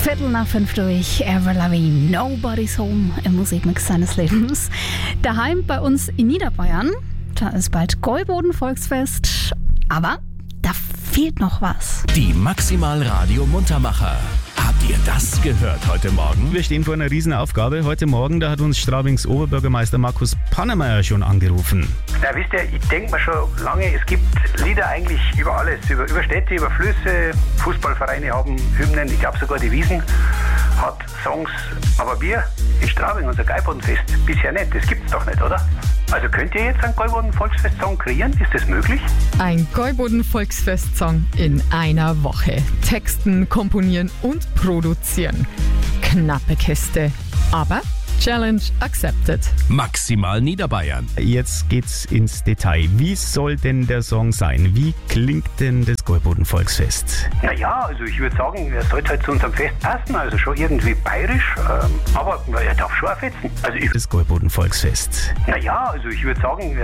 4:15 durch Avril Lavigne, Nobody's Home im Musikmix seines Lebens. Daheim bei uns in Niederbayern, da ist bald Gäuboden-Volksfest, aber da fehlt noch was. Die Maximal Radio Muntermacher. Habt ihr das gehört heute Morgen? Wir stehen vor einer Riesenaufgabe. Heute Morgen, da hat uns Straubings Oberbürgermeister Markus Pannemeyer schon angerufen. Ja, wisst ihr, ich denke mir schon lange, es gibt Lieder eigentlich über alles, über Städte, über Flüsse, Fußballvereine haben Hymnen, ich glaube sogar die Wiesn hat Songs, aber wir in Straubing, unser Gäubodenfest, bisher nicht, das gibt's doch nicht, oder? Also könnt ihr jetzt einen Gäuboden-Volksfest-Song kreieren? Ist das möglich? Ein Gäuboden-Volksfest-Song in einer Woche. Texten, komponieren und produzieren. Knappe Kiste, aber Challenge accepted. Maximal Niederbayern. Jetzt geht's ins Detail. Wie soll denn der Song sein? Wie klingt denn das Gäuboden-Volksfest? Naja, also ich würde sagen, er sollte halt zu unserem Fest passen, also schon irgendwie bayerisch, aber er darf schon auch fetzen. Also das Gäuboden-Volksfest. Naja, also ich würde sagen,